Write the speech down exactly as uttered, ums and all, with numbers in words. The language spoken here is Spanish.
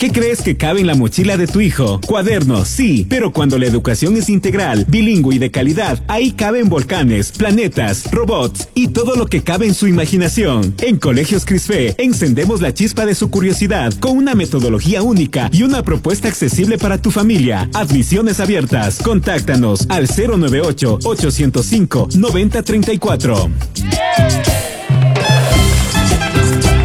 ¿Qué crees que cabe en la mochila de tu hijo? Cuadernos, sí, pero cuando la educación es integral, bilingüe y de calidad, ahí caben volcanes, planetas, robots y todo lo que cabe en su imaginación. En Colegios Crisfe, encendemos la chispa de su curiosidad con una metodología única y una propuesta accesible para tu familia. Admisiones abiertas. Contáctanos al cero nueve ocho, ochocientos cinco, noventa treinta y cuatro. Yeah.